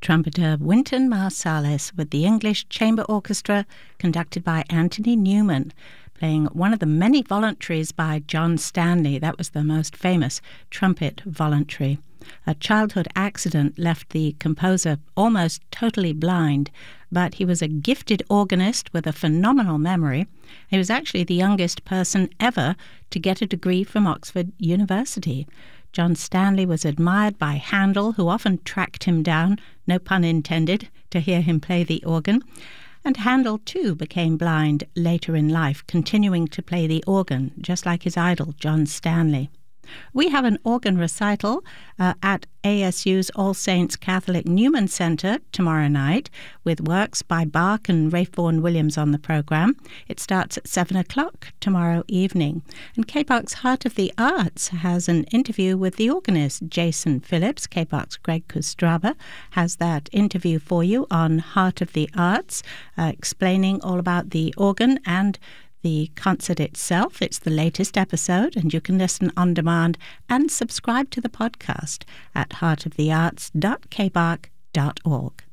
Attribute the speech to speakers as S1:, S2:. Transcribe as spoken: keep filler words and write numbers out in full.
S1: trumpeter Wynton Marsalis with the English Chamber Orchestra conducted by Anthony Newman, playing one of the many voluntaries by John Stanley. That was the most famous trumpet voluntary. A childhood accident left the composer almost totally blind, but he was a gifted organist with a phenomenal memory. He was actually the youngest person ever to get a degree from Oxford University. John Stanley was admired by Handel, who often tracked him down, no pun intended, to hear him play the organ. And Handel, too, became blind later in life, continuing to play the organ, just like his idol, John Stanley. We have an organ recital uh, at A S U's All Saints Catholic Newman Center tomorrow night with works by Bach and Ralph Vaughan Williams on the program. It starts at seven o'clock tomorrow evening. And K P A Rc's Heart of the Arts has an interview with the organist Jason Phillips. K P A Rc's Greg Kustraba has that interview for you on Heart of the Arts, uh, explaining all about the organ and the concert itself. It's the latest episode, and you can listen on demand and subscribe to the podcast at heart of the arts dot k p a r c dot org.